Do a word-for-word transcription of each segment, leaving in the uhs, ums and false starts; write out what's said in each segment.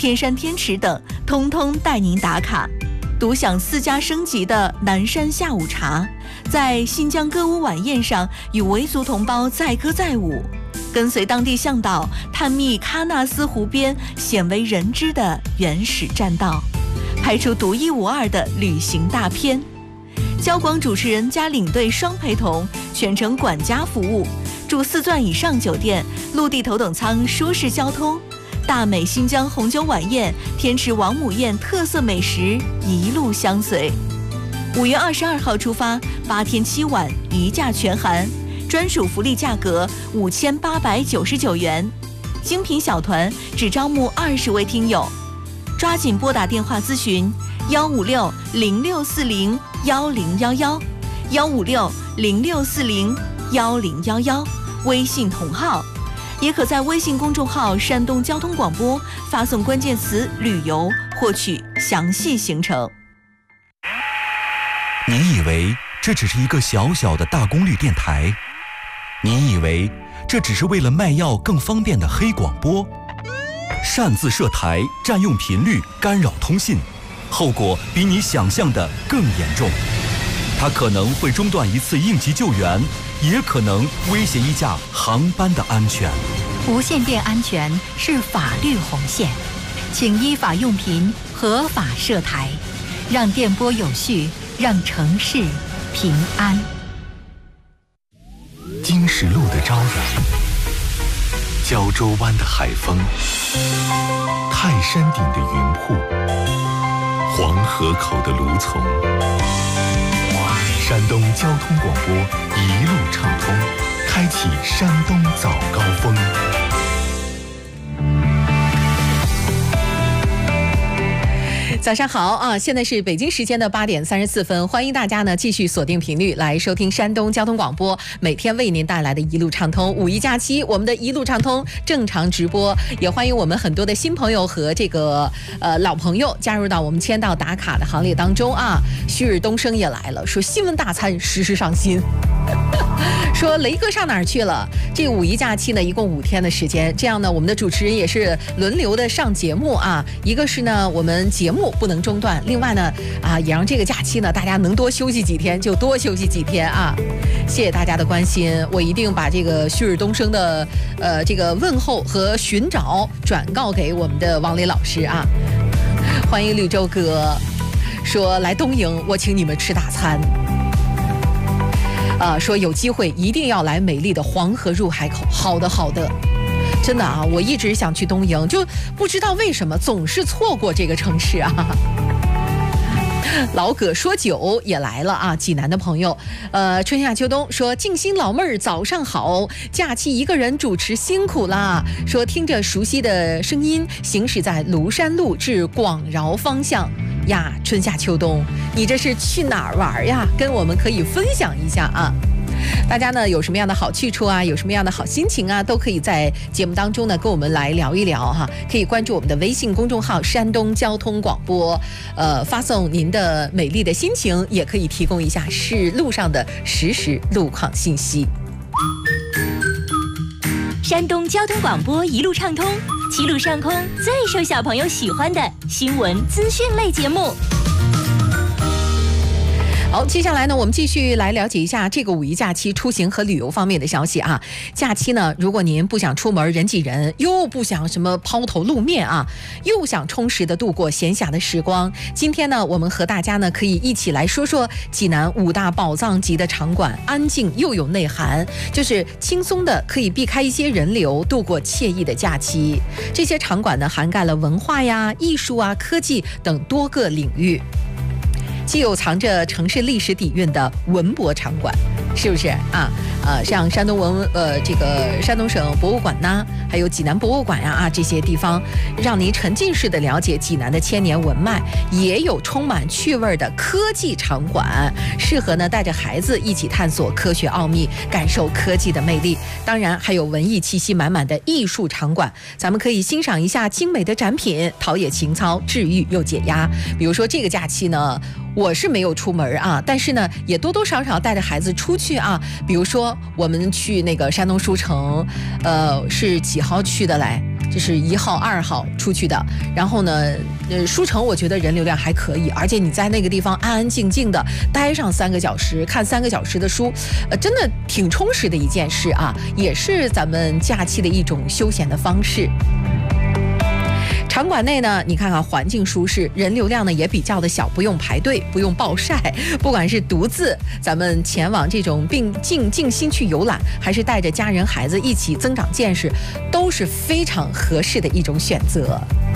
天山天池等，通通带您打卡。独享四家升级的南山下午茶，在新疆歌舞晚宴上与维族同胞载歌载舞，跟随当地向导探秘喀纳斯湖边鲜为人知的原始栈道，拍出独一无二的旅行大片。交广主持人加领队双陪同，全程管家服务，住四钻以上酒店，陆地头等舱，舒适交通。大美新疆红酒晚宴、天池王母宴特色美食一路相随。五月二十二号出发，八天七晚一价全含，专属福利价格五千八百九十九元，精品小团只招募二十位听友，抓紧拨打电话咨询幺五六零六四零幺零幺幺幺五六零六四零幺零幺幺，微信同号。也可在微信公众号山东交通广播发送关键词旅游获取详细行程。 你以为这只是一个小小的大功率电台？你以为这只是为了卖药更方便的黑广播？擅自设台占用频率干扰通信，后果比你想象的更严重。它可能会中断一次应急救援，也可能威胁一架航班的安全。 无线电安全是法律红线，请依法用频，合法设台，让电波有序，让城市平安。 经石路的朝阳，胶州湾的海风，泰山顶的云瀑，黄河口的芦丛。山东交通广播一路畅通，开启山东早高峰。 早上好啊！现在是北京时间的八点三十四分，欢迎大家呢继续锁定频率来收听山东交通广播每天为您带来的一路畅通。五一假期，我们的一路畅通正常直播，也欢迎我们很多的新朋友和这个呃老朋友加入到我们签到打卡的行列当中啊。旭日东升也来了，说新闻大餐时时上新。说雷哥上哪儿去了？这个五一假期呢，一共五天的时间，这样呢，我们的主持人也是轮流的上节目啊。一个是呢，我们节目不能中断；另外呢，啊，也让这个假期呢，大家能多休息几天就多休息几天啊。谢谢大家的关心，我一定把这个旭日东升的呃这个问候和寻找转告给我们的王磊老师啊。欢迎绿洲哥，说来东营，我请你们吃大餐。啊，说有机会一定要来美丽的黄河入海口。好的，好的，真的啊，我一直想去东营，就不知道为什么总是错过这个城市啊。老葛说酒也来了啊，济南的朋友，呃，春夏秋冬说静心老妹儿早上好，假期一个人主持辛苦啦。说听着熟悉的声音，行驶在庐山路至广饶方向呀。春夏秋冬，你这是去哪儿玩呀？跟我们可以分享一下啊。大家呢有什么样的好去处啊，有什么样的好心情啊，都可以在节目当中呢跟我们来聊一聊哈。可以关注我们的微信公众号山东交通广播，呃，发送您的美丽的心情，也可以提供一下是路上的实时路况信息。 山东交通广播一路畅通，七路上空最受小朋友喜欢的新闻资讯类节目。 好，接下来呢，我们继续来了解一下这个五一假期出行和旅游方面的消息啊。假期呢，如果您不想出门人挤人，又不想什么抛头露面啊，又想充实的度过闲暇的时光，今天呢，我们和大家呢可以一起来说说济南五大宝藏级的场馆，安静又有内涵，就是轻松的可以避开一些人流，度过惬意的假期。这些场馆呢，涵盖了文化呀、艺术啊、科技等多个领域。既有藏着城市历史底蕴的文博场馆，是不是啊？呃，像山东文呃这个山东省博物馆呐，还有济南博物馆呀啊这些地方，让您沉浸式的了解济南的千年文脉。也有充满趣味的科技场馆，适合呢带着孩子一起探索科学奥秘，感受科技的魅力。当然还有文艺气息满满的艺术场馆，咱们可以欣赏一下精美的展品，陶冶情操，治愈又解压。比如说这个假期呢，我是没有出门啊，但是呢也多多少少带着孩子出去啊。比如说我们去那个山东书城，呃是几号去的来？ 这是一号、二号出去的。然后呢，呃，书城我觉得人流量还可以，而且你在那个地方安安静静的待上三个小时，看三个小时的书，呃，真的挺充实的一件事啊，也是咱们假期的一种休闲的方式。场馆内呢，你看看环境舒适，人流量呢也比较的小，不用排队，不用暴晒。不管是独自咱们前往这种并静静心去游览，还是带着家人孩子一起增长见识，都是非常合适的一种选择。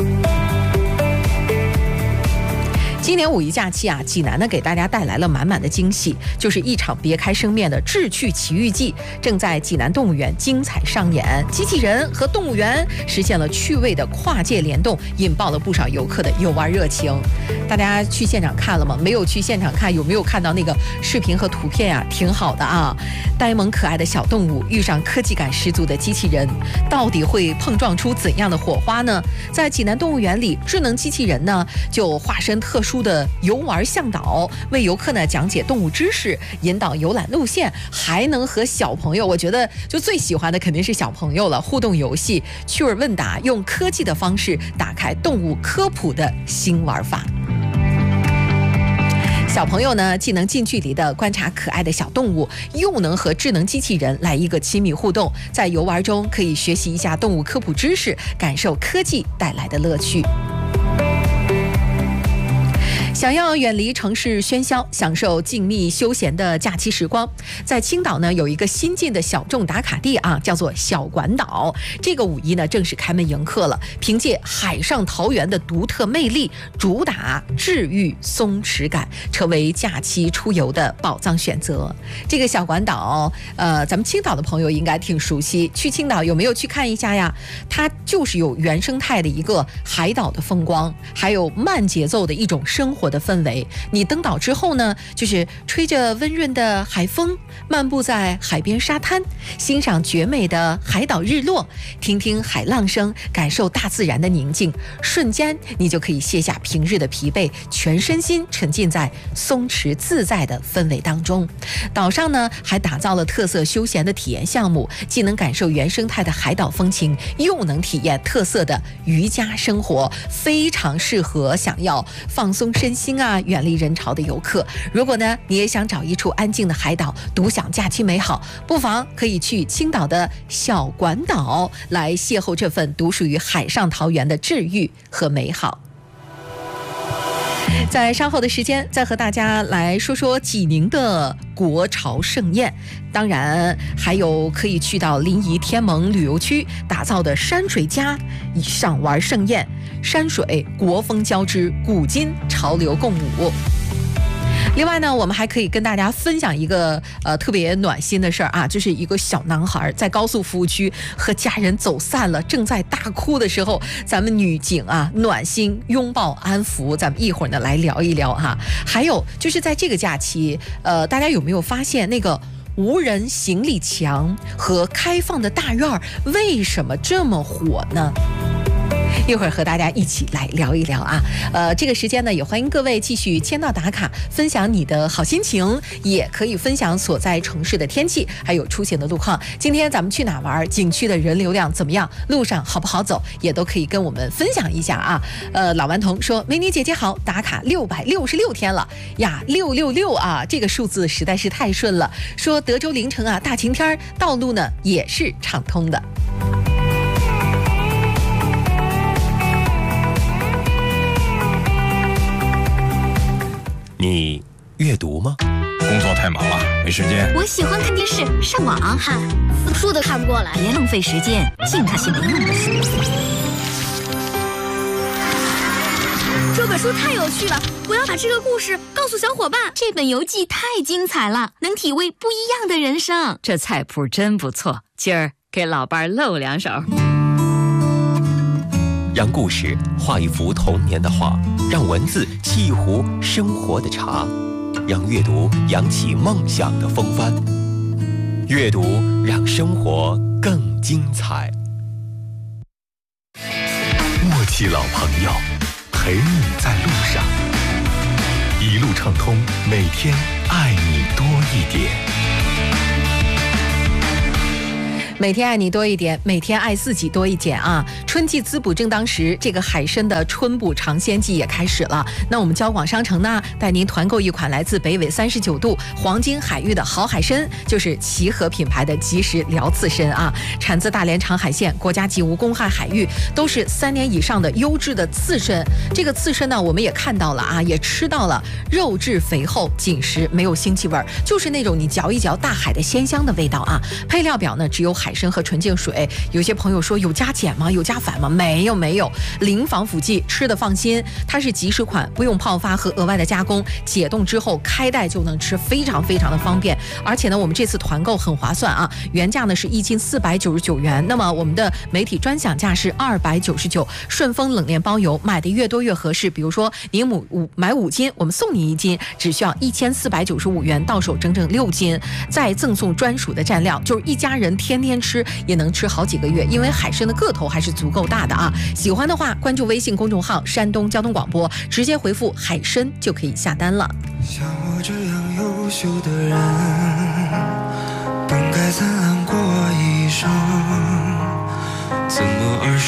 今年五一假期啊，济南呢给大家带来了满满的惊喜，就是一场别开生面的智趣奇遇记，正在济南动物园精彩上演。机器人和动物园实现了趣味的跨界联动，引爆了不少游客的游玩热情。大家去现场看了吗？没有去现场看，有没有看到那个视频和图片啊？挺好的啊！呆萌可爱的小动物遇上科技感十足的机器人，到底会碰撞出怎样的火花呢？在济南动物园里，智能机器人呢就化身特殊的游玩向导，为游客呢讲解动物知识，引导游览路线，还能和小朋友，我觉得就最喜欢的肯定是小朋友了，互动游戏、趣味问答，用科技的方式打开动物科普的新玩法。小朋友呢，既能近距离的观察可爱的小动物，又能和智能机器人来一个亲密互动，在游玩中可以学习一下动物科普知识，感受科技带来的乐趣。想要远离城市喧嚣，享受静谧休闲的假期时光，在青岛呢有一个新进的小众打卡地啊，叫做小馆岛。这个五一呢正式开门迎客了，凭借海上桃源的独特魅力，主打治愈松弛感，成为假期出游的宝藏选择。这个小馆岛，呃，咱们青岛的朋友应该挺熟悉，去青岛有没有去看一下呀？它就是有原生态的一个海岛的风光，还有慢节奏的一种生活的氛围。你登岛之后呢，就是吹着温润的海风，漫步在海边沙滩，欣赏绝美的海岛日落，听听海浪声，感受大自然的宁静，瞬间你就可以卸下平日的疲惫，全身心沉浸在松弛自在的氛围当中。岛上呢还打造了特色休闲的体验项目，既能感受原生态的海岛风情，又能体验特色的渔家生活，非常适合想要放松身心啊，远离人潮的游客。如果呢你也想找一处安静的海岛，独享假期美好，不妨可以去青岛的小馆岛来邂逅这份独属于海上桃源的治愈和美好。在稍后的时间，再和大家来说说济宁的国潮盛宴，当然还有可以去到临沂天盟旅游区打造的山水家赏玩盛宴，山水国风交织，古今潮流共舞。另外呢，我们还可以跟大家分享一个呃特别暖心的事儿啊，就是一个小男孩在高速服务区和家人走散了，正在大哭的时候，咱们女警啊暖心拥抱安抚，咱们一会儿呢来聊一聊哈。还有就是在这个假期，呃，大家有没有发现那个无人行李墙和开放的大院为什么这么火呢？一会儿和大家一起来聊一聊啊，呃，这个时间呢，也欢迎各位继续签到打卡，分享你的好心情，也可以分享所在城市的天气，还有出行的路况。今天咱们去哪玩？景区的人流量怎么样？路上好不好走？也都可以跟我们分享一下啊。呃，老顽童说：“美女姐姐好，打卡六百六十六天了呀，六六六啊，这个数字实在是太顺了。”说德州凌晨啊，大晴天，道路呢也是畅通的。 你阅读吗？ 工作太忙了，没时间。 我喜欢看电视、上网，嗨，死书都看不过来。 别浪费时间，净看些没用的书。 这本书太有趣了，我要把这个故事告诉小伙伴。这本游记太精彩了，能体味不一样的人生。 这菜谱真不错，今儿给老伴露两手。 让故事画一幅童年的画，让文字沏一壶生活的茶，让阅读扬起梦想的风帆。阅读让生活更精彩。 默契老朋友，陪你在路上，一路畅通，每天爱你多一点。 每天爱你多一点，每天爱自己多一点啊！春季滋补正当时，这个海参的春补尝鲜季也开始了。那我们交广商城呢，带您团购一款来自北纬三十九度黄金海域的好海参，就是齐禾品牌的即食辽刺参啊，产自大连长海县国家级无公害海域，都是三年以上的优质的刺参。这个刺参呢，我们也看到了啊，也吃到了，肉质肥厚，紧实，没有腥气味儿，就是那种你嚼一嚼大海的鲜香的味道啊。配料表呢，只有海参和纯净水。有些朋友说有加碱吗？有加反吗？没有没有，零防腐剂，吃的放心。它是即食款，不用泡发和额外的加工，解冻之后开袋就能吃，非常非常的方便。而且呢，我们这次团购很划算啊，原价呢是一斤四百九十九元，那么我们的媒体专享价是二百九十九，顺丰冷链包邮，买的越多越合适。比如说您五五买五斤，我们送你一斤，只需要一千四百九十五元，到手整整六斤，再赠送专属的蘸料，就是一家人天天吃也能吃好几个月，因为海参的个头还是足够大的啊。喜欢的话，关注微信公众号山东交通广播，直接回复海参就可以下单了。 像我这样优秀的人，本该灿烂过一生。